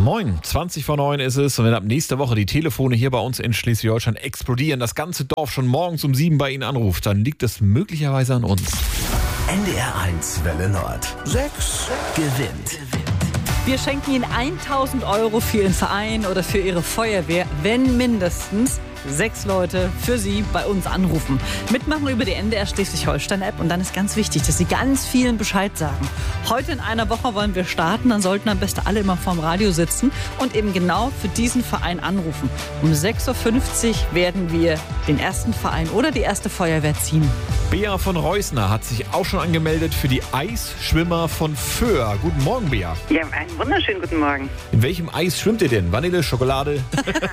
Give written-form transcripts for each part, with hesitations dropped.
Moin, 20 vor 9 ist es und wenn ab nächster Woche die Telefone hier bei uns in Schleswig-Holstein explodieren, das ganze Dorf schon morgens um 7 bei Ihnen anruft, dann liegt es möglicherweise an uns. NDR 1 Welle Nord. 6 gewinnt. Wir schenken Ihnen 1.000 € für Ihren Verein oder für Ihre Feuerwehr, wenn mindestens 6 Leute für Sie bei uns anrufen. Mitmachen über die NDR Schleswig-Holstein-App und dann ist ganz wichtig, dass Sie ganz vielen Bescheid sagen. Heute in einer Woche wollen wir starten, dann sollten am besten alle immer vorm Radio sitzen und eben genau für diesen Verein anrufen. Um 6.50 Uhr werden wir den ersten Verein oder die erste Feuerwehr ziehen. Bea von Reusner hat sich auch schon angemeldet für die Eisschwimmer von Föhr. Guten Morgen, Bea. Ja, einen wunderschönen guten Morgen. In welchem Eis schwimmt ihr denn? Vanille, Schokolade?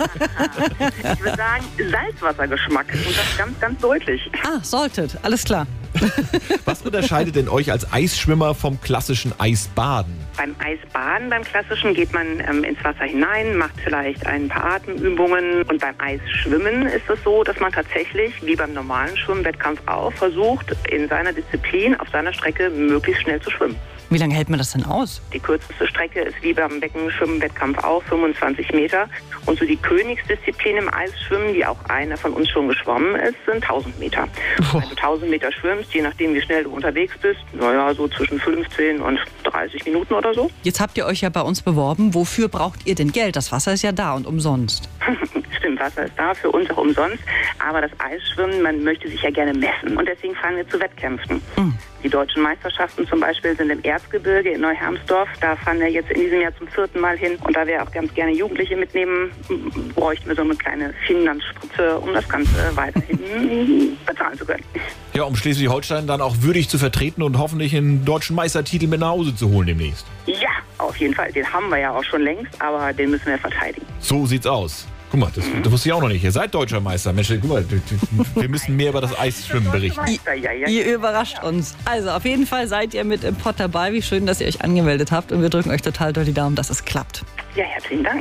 Ich würde sagen, Salzwassergeschmack. Und das ganz, ganz deutlich. Ah, Salted, alles klar. Was unterscheidet denn euch als Eisschwimmer vom klassischen Eisbaden? Beim Eisbaden, beim klassischen, geht man ins Wasser hinein, macht vielleicht ein paar Atemübungen. Und beim Eisschwimmen ist es so, dass man tatsächlich, wie beim normalen Schwimmwettkampf auch, versucht, in seiner Disziplin, auf seiner Strecke, möglichst schnell zu schwimmen. Wie lange hält man das denn aus? Die kürzeste Strecke ist wie beim Beckenschwimmwettkampf auch 25 Meter. Und so die Königsdisziplin im Eisschwimmen, die auch einer von uns schon geschwommen ist, sind 1000 Meter. Wenn du 1000 Meter schwimmst, je nachdem wie schnell du unterwegs bist, naja, so zwischen 15 und 30 Minuten oder so. Jetzt habt ihr euch ja bei uns beworben. Wofür braucht ihr denn Geld? Das Wasser ist ja da und umsonst. Stimmt, Wasser ist da, für uns auch umsonst. Aber das Eisschwimmen, man möchte sich ja gerne messen. Und deswegen fahren wir zu Wettkämpfen. Die deutschen Meisterschaften zum Beispiel sind im Erzgebirge in Neuhermsdorf. Da fahren wir jetzt in diesem Jahr zum 4. Mal hin. Und da wir auch ganz gerne Jugendliche mitnehmen, bräuchten wir so eine kleine Finanzspritze, um das Ganze weiterhin bezahlen zu können. Ja, um Schleswig-Holstein dann auch würdig zu vertreten und hoffentlich einen deutschen Meistertitel mit nach Hause zu holen demnächst. Ja, auf jeden Fall. Den haben wir ja auch schon längst, aber den müssen wir verteidigen. So sieht's aus. Guck mal, das wusste ich auch noch nicht. Ihr seid deutscher Meister. Mensch, guck mal, wir müssen mehr über das Eisschwimmen berichten. Ihr überrascht uns. Also auf jeden Fall seid ihr mit im Pott dabei. Wie schön, dass ihr euch angemeldet habt. Und wir drücken euch total doll die Daumen, dass es klappt. Ja, herzlichen Dank.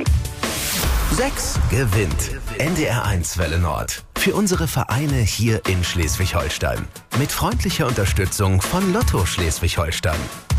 6 gewinnt. NDR 1 Welle Nord. Für unsere Vereine hier in Schleswig-Holstein. Mit freundlicher Unterstützung von Lotto Schleswig-Holstein.